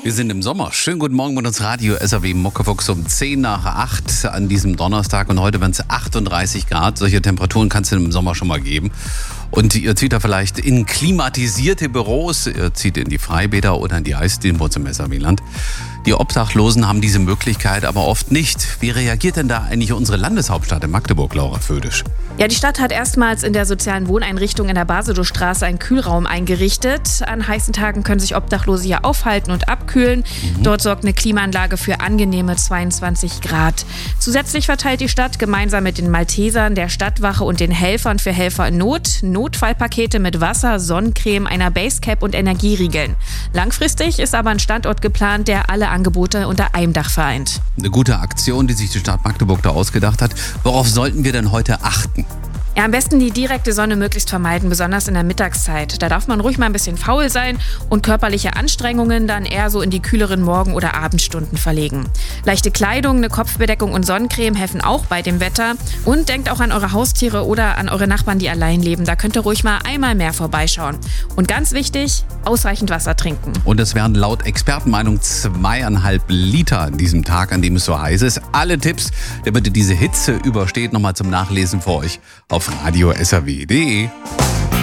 Wir sind im Sommer. Schönen guten Morgen mit uns Radio SAW Muckefuchs um 10 nach 8 an diesem Donnerstag. Und heute werden es 38 Grad. Solche Temperaturen kann es im Sommer schon mal geben. Und ihr zieht da vielleicht in klimatisierte Büros, ihr zieht in die Freibäder oder in die Eisdielen bei uns im SAW-Land. Die Obdachlosen haben diese Möglichkeit aber oft nicht. Wie reagiert denn da eigentlich unsere Landeshauptstadt in Magdeburg, Laura Födisch? Ja, die Stadt hat erstmals in der sozialen Wohneinrichtung in der Basedowstraße einen Kühlraum eingerichtet. An heißen Tagen können sich Obdachlose hier aufhalten und abkühlen. Dort sorgt eine Klimaanlage für angenehme 22 Grad. Zusätzlich verteilt die Stadt gemeinsam mit den Maltesern, der Stadtwache und den Helfern für Helfer in Not Notfallpakete mit Wasser, Sonnencreme, einer Basecap und Energieriegeln. Langfristig ist aber ein Standort geplant, der alle Angebote unter einem Dach vereint. Eine gute Aktion, die sich die Stadt Magdeburg da ausgedacht hat. Worauf sollten wir denn heute achten? Ja, am besten die direkte Sonne möglichst vermeiden, besonders in der Mittagszeit. Da darf man ruhig mal ein bisschen faul sein und körperliche Anstrengungen dann eher so in die kühleren Morgen- oder Abendstunden verlegen. Leichte Kleidung, eine Kopfbedeckung und Sonnencreme helfen auch bei dem Wetter. Und denkt auch an eure Haustiere oder an eure Nachbarn, die allein leben. Da könnt ihr ruhig mal einmal mehr vorbeischauen. Und ganz wichtig, ausreichend Wasser trinken. Und es werden laut Expertenmeinung 2,5 Liter an diesem Tag, an dem es so heiß ist. Alle Tipps, damit ihr diese Hitze übersteht, nochmal zum Nachlesen für euch auf radiosaw.de.